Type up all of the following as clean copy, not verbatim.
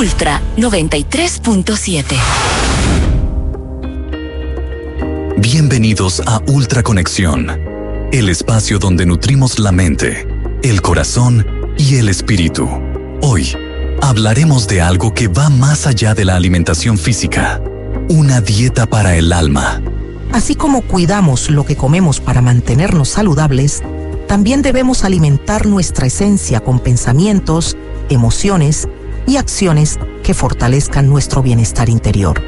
Ultra 93.7. Bienvenidos a Ultra Conexión, el espacio donde nutrimos la mente, el corazón y el espíritu. Hoy hablaremos de algo que va más allá de la alimentación física, una dieta para el alma. Así como cuidamos lo que comemos para mantenernos saludables, también debemos alimentar nuestra esencia con pensamientos, emociones y acciones que fortalezcan nuestro bienestar interior.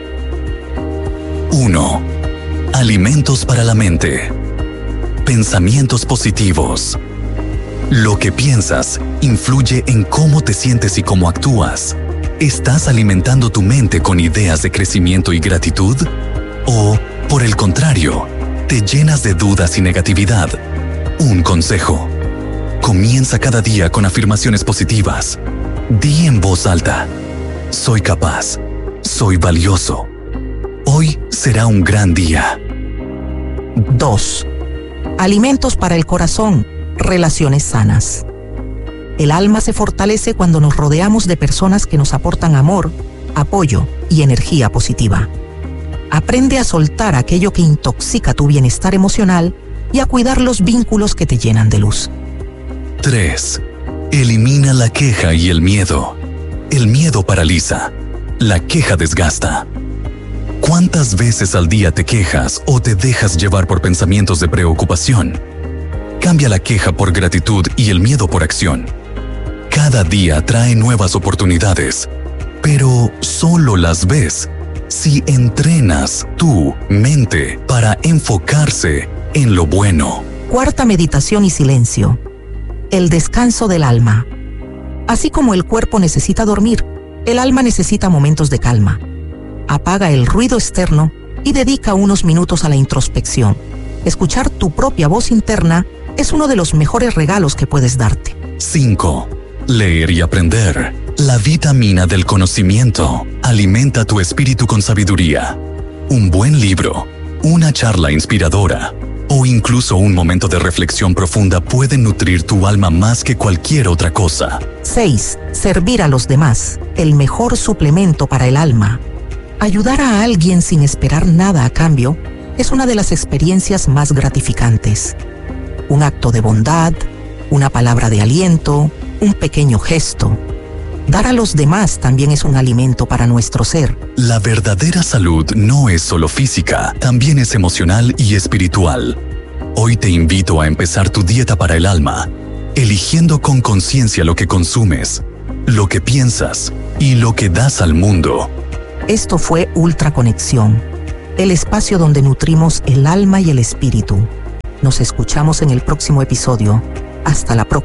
1. Alimentos para la mente. Pensamientos positivos. Lo que piensas influye en cómo te sientes y cómo actúas. ¿Estás alimentando tu mente con ideas de crecimiento y gratitud? ¿O, por el contrario, te llenas de dudas y negatividad? Un consejo. Comienza cada día con afirmaciones positivas. Di en voz alta: soy capaz, soy valioso. Hoy será un gran día. 2. Alimentos para el corazón, relaciones sanas. El alma se fortalece cuando nos rodeamos de personas que nos aportan amor, apoyo y energía positiva. Aprende a soltar aquello que intoxica tu bienestar emocional y a cuidar los vínculos que te llenan de luz. 3. Elimina la queja y el miedo. El miedo paraliza. La queja desgasta. ¿Cuántas veces al día te quejas o te dejas llevar por pensamientos de preocupación? Cambia la queja por gratitud y el miedo por acción. Cada día trae nuevas oportunidades, pero solo las ves si entrenas tu mente para enfocarse en lo bueno. 4. Meditación y silencio. El descanso del alma. Así como el cuerpo necesita dormir, el alma necesita momentos de calma. Apaga el ruido externo y dedica unos minutos a la introspección. Escuchar tu propia voz interna es uno de los mejores regalos que puedes darte. 5. Leer y aprender. La vitamina del conocimiento alimenta tu espíritu con sabiduría. Un buen libro, una charla inspiradora o incluso un momento de reflexión profunda pueden nutrir tu alma más que cualquier otra cosa. 6. Servir a los demás. El mejor suplemento para el alma. Ayudar a alguien sin esperar nada a cambio es una de las experiencias más gratificantes. Un acto de bondad, una palabra de aliento, un pequeño gesto. Dar a los demás también es un alimento para nuestro ser. La verdadera salud no es solo física, también es emocional y espiritual. Hoy te invito a empezar tu dieta para el alma, eligiendo con conciencia lo que consumes, lo que piensas y lo que das al mundo. Esto fue Ultra Conexión, el espacio donde nutrimos el alma y el espíritu. Nos escuchamos en el próximo episodio. Hasta la próxima.